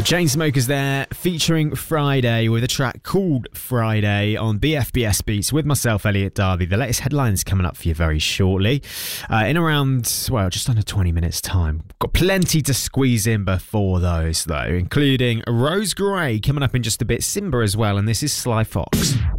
Chainsmokers there, featuring Friday with a track called Friday on BFBS Beats with myself, Elliot Darby. The latest headlines coming up for you very shortly. In around, well, just under 20 minutes time. Got plenty to squeeze in before those, though, including Rose Gray coming up in just a bit, Simba as well, and this is Sly Fox.